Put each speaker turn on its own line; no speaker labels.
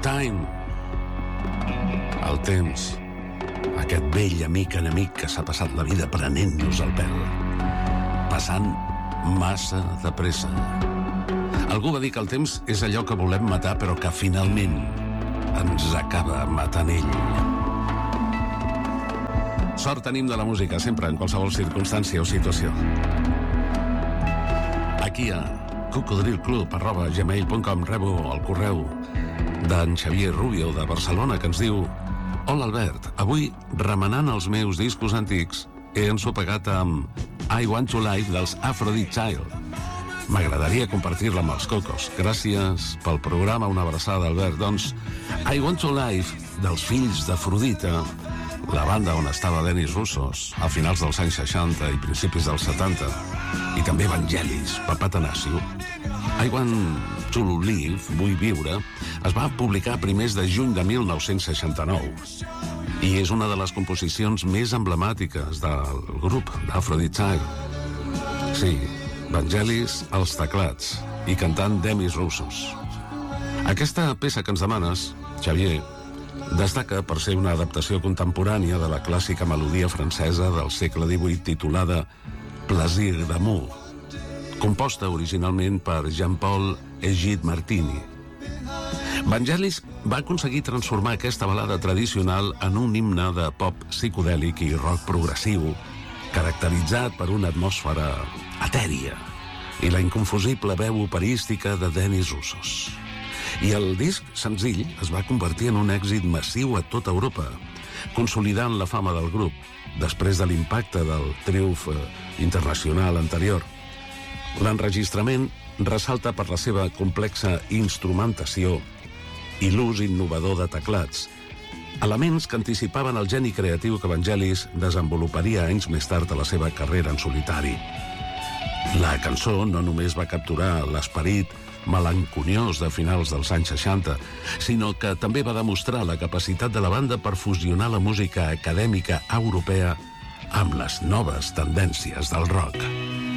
Time. El temps. Aquest vell amic enemic que s'ha passat la vida prenent-nos el pèl. Passant massa de pressa. Algú va dir que el temps és allò que volem matar, però que finalment ens acaba matant ell. Sort tenim de la música, sempre, en qualsevol circumstància o situació. Aquí a cocodrilclub@gmail.com rebo el correu d'en Xavier Rubio de Barcelona, que ens diu: Hola Albert, avui remenant els meus discos antics he ensopegat amb I Want to Live dels Aphrodite Child. M'agradaria compartir-la amb els cocos. Gràcies pel programa, una abraçada, Albert. Doncs I Want to Live dels fills d'Afrodita, la banda on estava Denis Roussos a finals dels anys 60 i principis dels 70, i també Vangelis, Papa Tanasio. I Want to Live, Vull viure, es va publicar a primers de juny de 1969 i és una de les composicions més emblemàtiques del grup d'Aphrodite Child. Sí, Vangelis als teclats i cantant Denis Roussos. Aquesta peça que ens demanes, Xavier, destaca per ser una adaptació contemporània de la clàssica melodia francesa del segle XVIII titulada Plaisir d'amour, composta originalment per Jean-Paul Egide Martini. Vangelis va aconseguir transformar aquesta balada tradicional en un himne de pop psicodèlic i rock progressiu, caracteritzat per una atmosfera etèria i la inconfusible veu operística de Denis Roussos. I el disc senzill es va convertir en un èxit massiu a tota Europa, consolidant la fama del grup després de l'impacte del triomf internacional anterior. L'enregistrament ressalta per la seva complexa instrumentació i l'ús innovador de teclats, elements que anticipaven el geni creatiu que Vangelis desenvoluparia anys més tard a la seva carrera en solitari. La cançó no només va capturar l'esperit melanconiós de finals dels anys 60, sinó que també va demostrar la capacitat de la banda per fusionar la música acadèmica europea amb les noves tendències del rock.